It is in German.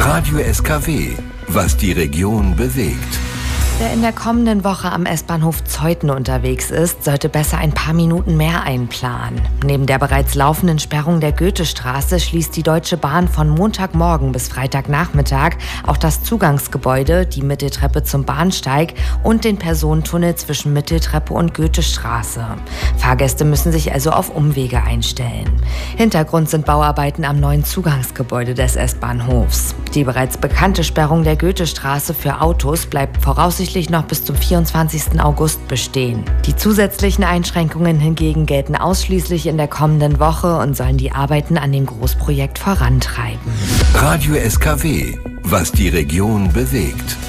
Radio SKW, was die Region bewegt. Wer in der kommenden Woche am S-Bahnhof Zeuthen unterwegs ist, sollte besser ein paar Minuten mehr einplanen. Neben der bereits laufenden Sperrung der Goethestraße schließt die Deutsche Bahn von Montagmorgen bis Freitagnachmittag auch das Zugangsgebäude, die Mitteltreppe zum Bahnsteig und den Personentunnel zwischen Mitteltreppe und Goethestraße. Fahrgäste müssen sich also auf Umwege einstellen. Hintergrund sind Bauarbeiten am neuen Zugangsgebäude des S-Bahnhofs. Die bereits bekannte Sperrung der Goethestraße für Autos bleibt voraussichtlich noch bis zum 24. August bestehen. Die zusätzlichen Einschränkungen hingegen gelten ausschließlich in der kommenden Woche und sollen die Arbeiten an dem Großprojekt vorantreiben. Radio SKW, was die Region bewegt.